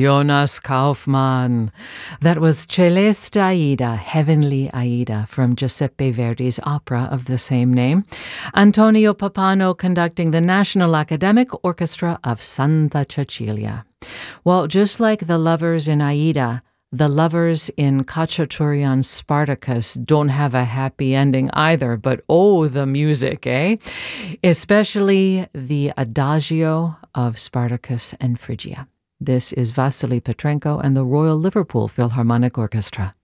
Jonas Kaufmann. That was Celeste Aida, Heavenly Aida, from Giuseppe Verdi's opera of the same name. Antonio Pappano conducting the National Academic Orchestra of Santa Cecilia. Well, just like the lovers in Aida, the lovers in Khachaturian's Spartacus don't have a happy ending either, but oh, the music, eh? Especially the Adagio of Spartacus and Phrygia. This is Vasily Petrenko and the Royal Liverpool Philharmonic Orchestra.